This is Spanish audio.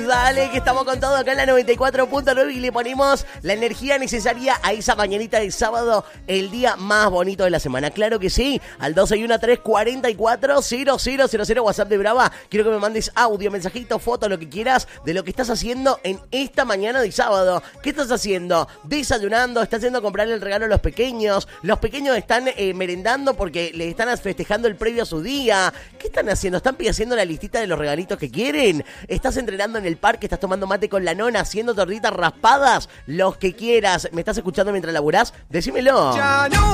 Dale, que estamos con todo acá en la 94.9 y le ponemos la energía necesaria a esa mañanita de sábado, el día más bonito de la semana. Claro que sí, al 261-344-0000 WhatsApp de Brava. Quiero que me mandes audio, mensajito, foto, lo que quieras de lo que estás haciendo en esta mañana de sábado. ¿Qué estás haciendo? Desayunando, estás yendo a comprarle el regalo a los pequeños. Los pequeños están merendando porque les están festejando el previo a su día. ¿Qué están haciendo? ¿Están haciendo la listita de los regalitos que quieren? ¿Estás entrenando en el parque? ¿Estás tomando mate con la nona? ¿Haciendo tortitas raspadas? Los que quieras. ¿Me estás escuchando mientras laburás? Decímelo.